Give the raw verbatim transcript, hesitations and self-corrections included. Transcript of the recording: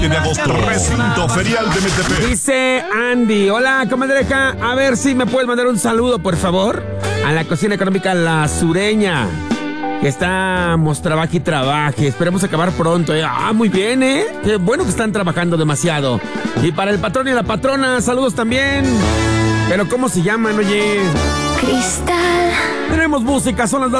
de agosto, recinto ferial de Metepec. Dice Andy, hola comadreja, a ver si me puedes mandar un saludo por favor a la cocina económica La Sureña, que estamos trabaje y trabaje, esperemos acabar pronto, ¿eh? Ah, muy bien, ¿eh? Qué bueno que están trabajando demasiado. Y para el patrón y la patrona, saludos también. Pero ¿cómo se llaman, oye? Cristal. Tenemos música, son las